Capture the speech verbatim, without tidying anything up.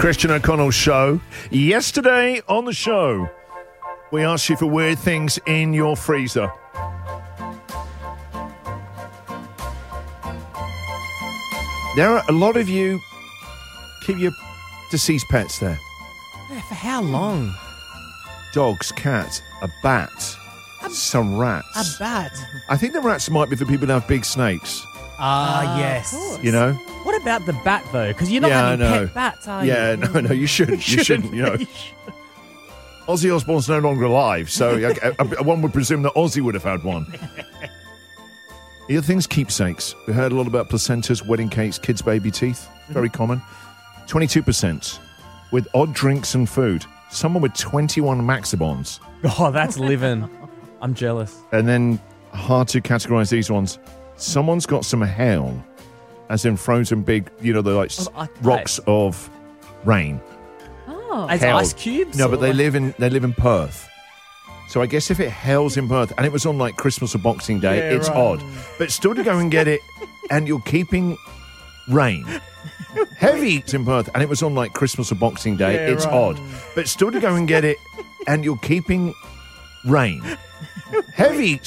Christian O'Connell Show. Yesterday on the show, we asked you for weird things in your freezer. There are a lot of you keep your deceased pets there. Yeah, for how long? Dogs, cats, a bat, some rats. A bat. I think the rats might be for people who have big snakes. Ah, Uh, yes. of course. You know? What about the bat, though? Because you're not Yeah, having I know. pet bats, are you? Yeah, no, no, you shouldn't. You shouldn't, you know. Ozzy Osbourne's no longer alive, so I, I, one would presume that Ozzy would have had one. The other thing's keepsakes. We heard a lot about placentas, wedding cakes, kids' baby teeth. Very common. twenty-two percent with odd drinks and food. Someone with twenty-one Maxibons. Oh, that's living. I'm jealous. And then, hard to categorise these ones. Someone's got some hail, as in frozen big, you know, the like Oh, I- rocks of rain. Oh. As Hail. ice cubes? No, but they Or- live in they live in Perth. So I guess if it hails in Perth and it was on like Christmas or Boxing Day, Yeah, it's right. odd. But still to go and get it and you're keeping rain. Heavy in Perth and it was on like Christmas or Boxing Day, Yeah, it's right. odd. But still to go and get it and you're keeping rain. Heavy